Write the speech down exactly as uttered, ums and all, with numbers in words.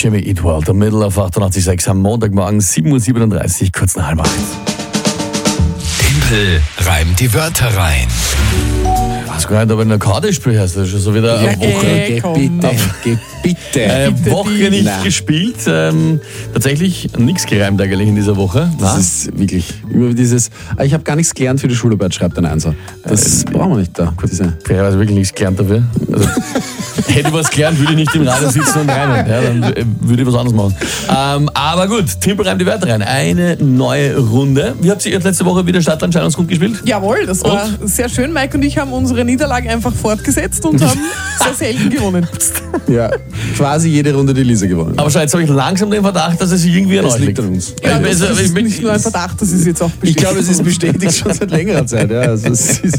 Jimmy Eat World, der Middle auf achtundachtzig Komma sechs am Montagmorgen, sieben Uhr siebenunddreißig, kurz nach halb acht. Tempel reimt die Wörter rein. Ich weiß gar nicht, ob ich eine Karte spiele, heißt das schon so wieder eine Ja, Woche. eh, komm. Bitte, geh bitte. Eine bitte Woche dich. nicht Nein. gespielt. Ähm, tatsächlich nichts gereimt eigentlich in dieser Woche. Das Na? ist wirklich immer dieses, ah, ich habe gar nichts gelernt für die Schularbeit, schreibt ein Einser. Das brauchen wir nicht da. Diese. Fairerweise wirklich nichts gelernt dafür. Also, hätte ich was gelernt, würde ich nicht im Radio sitzen und reimen. Ja, dann äh, würde ich was anderes machen. Ähm, aber gut, Tempel reimt die Wörter rein. Eine neue Runde. Wie habt ihr letzte Woche wieder Stadtland Scheidungsgrund gespielt? Jawohl, das war sehr schön. Mike und ich haben unsere Niederlage einfach fortgesetzt und haben sehr selten gewonnen. Ja, quasi jede Runde die Lisa gewonnen. Aber schau, jetzt habe ich langsam den Verdacht, dass es irgendwie an Es euch liegt liegt. an uns. Ja, Ich- das also, ist ich bin- nicht nur ein Verdacht, das ist jetzt auch Ich bestätigt. glaube, es ist bestätigt schon seit längerer Zeit. Ja, also es ist